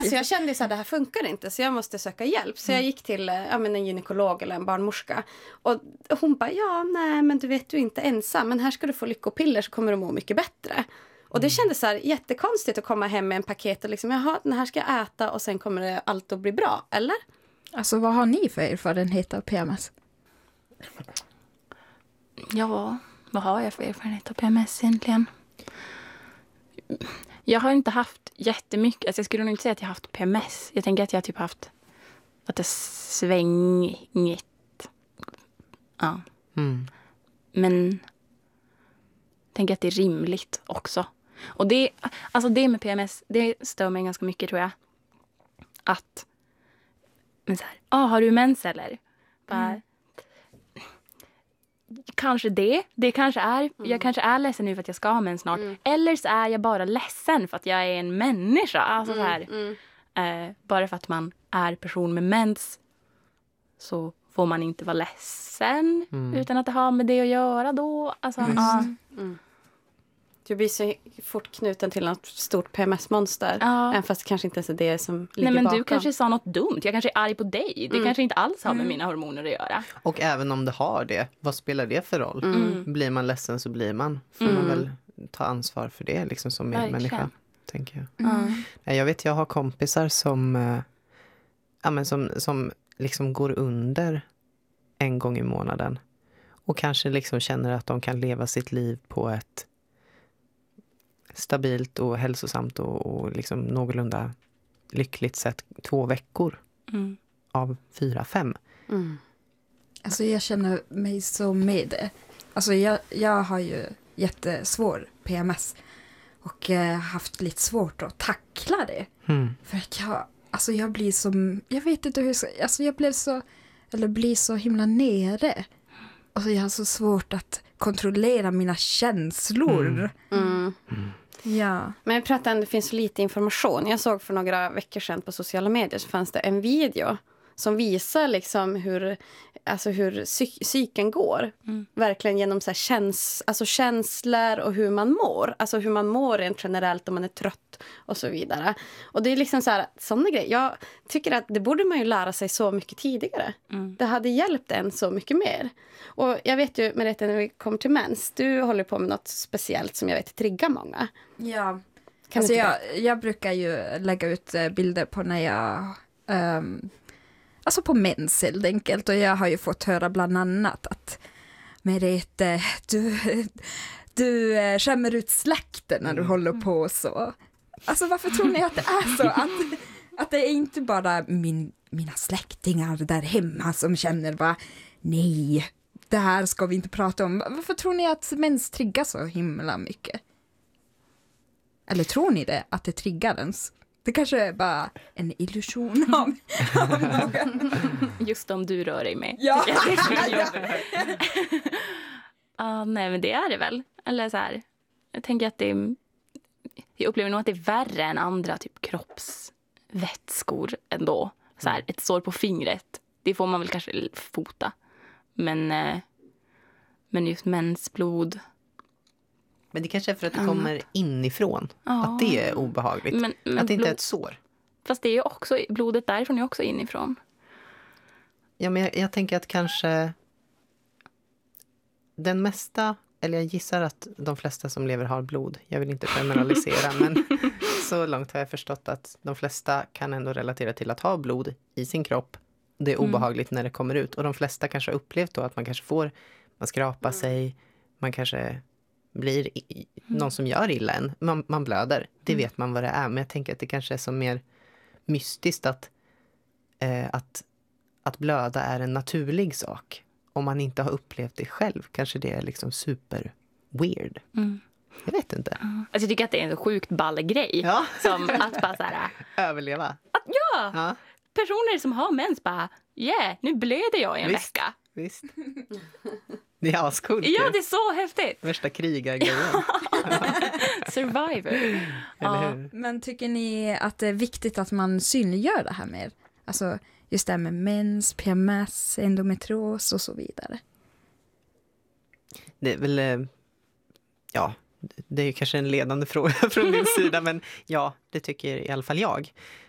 Så jag kände så här, det här funkar inte, så jag måste söka hjälp. Så jag gick till en gynekolog eller en barnmorska. Och hon bara, nej men du vet, du är inte ensam. Men här ska du få lyckopiller så kommer du må mycket bättre. Och det kändes så här jättekonstigt att komma hem med en paket och liksom, jaha, den här ska jag äta och sen kommer det allt att bli bra, eller? Alltså vad har ni för erfarenhet av PMS? Ja, vad har jag för erfarenhet av PMS egentligen? Jag har inte haft jättemycket, alltså jag skulle nog inte säga att jag har haft PMS. Jag tänker att jag typ haft att det svängigt. Ja. Men jag tänker att det är rimligt också. Och det med PMS, det stör mig ganska mycket tror jag. Att, men så här, har du mens eller? Bara, kanske det kanske är, jag kanske är ledsen nu för att jag ska ha mens snart. Eller så är jag bara ledsen för att jag är en människa. Alltså så här, bara för att man är person med mens så får man inte vara ledsen utan att det har med det att göra då. Alltså, Du blir så fort knuten till något stort PMS-monster. Även fast det kanske inte ens är det som ligger men bakom. du kanske sa något dumt. Jag kanske är arg på dig. Det kanske inte alls har med mina hormoner att göra. Och även om det har det, vad spelar det för roll? Blir man ledsen så blir man. Får man väl ta ansvar för det liksom som människa, tänker jag. Jag vet, jag har kompisar som som liksom går under en gång i månaden. Och kanske liksom känner att de kan leva sitt liv på ett stabilt och hälsosamt och liksom någorlunda lyckligt sätt 2 veckor av 4-5. Alltså jag känner mig så med det. Alltså jag har ju jättesvår PMS och haft lite svårt att tackla det. För att jag blir som, jag vet inte hur, alltså jag blir så himla nere. Alltså jag har så svårt att kontrollera mina känslor. Ja. Men jag pratar det finns lite information. Jag såg för några veckor sedan på sociala medier så fanns det en video som visar liksom hur psyken går. Verkligen genom så här känslor och hur man mår. Alltså hur man mår rent generellt om man är trött och så vidare. Och det är liksom så här, sådana grejer. Jag tycker att det borde man ju lära sig så mycket tidigare. Det hade hjälpt en så mycket mer. Och jag vet ju, Merete, när vi kommer till mens, du håller på med något speciellt som jag vet triggar många. Ja, alltså jag brukar ju lägga ut bilder på när jag... Alltså på mens helt enkelt. Och jag har ju fått höra bland annat att Merete, du skämmer ut släkten när du håller på så. Alltså varför tror ni att det är så? Att det är inte bara mina släktingar där hemma som känner bara nej, det här ska vi inte prata om. Varför tror ni att mens triggar så himla mycket? Eller tror ni det, att det triggar ens? Det kanske är bara en illusion av Just om du rör dig med. Ja. Nej, men det är det väl. Eller så här, jag tänker att jag upplever nog att det är värre än andra typ kroppsvätskor ändå. Så här, ett sår på fingret, det får man väl kanske fota. Men just mensblod. Men det kanske är för att det kommer inifrån. Att det är obehagligt. Men att det inte är ett sår. Fast det är ju också, blodet därifrån är också inifrån. Ja, men jag tänker att kanske den mesta, eller jag gissar att de flesta som lever har blod. Jag vill inte generalisera, men så långt har jag förstått att de flesta kan ändå relatera till att ha blod i sin kropp. Det är obehagligt när det kommer ut. Och de flesta kanske har upplevt då att man kanske man skrapar sig, man kanske blir någon som gör illa en. Man blöder. Det vet man vad det är. Men jag tänker att det kanske är så mer mystiskt att blöda är en naturlig sak. Om man inte har upplevt det själv. Kanske det är liksom super weird. Jag vet inte. Alltså jag tycker att det är en sjukt ball grej. Ja. Som att bara så här, överleva. Ja. Personer som har mens bara, nu blöder jag i en vecka. Visst. Det är ascoolt. Ja, det är så häftigt. Värsta krigargrejen. Survivor. Eller hur? Men tycker ni att det är viktigt att man synliggör det här mer? Alltså just det här med mens, PMS, endometrios och så vidare. Det är väl, det är kanske en ledande fråga från din sida, men ja, det tycker i alla fall jag.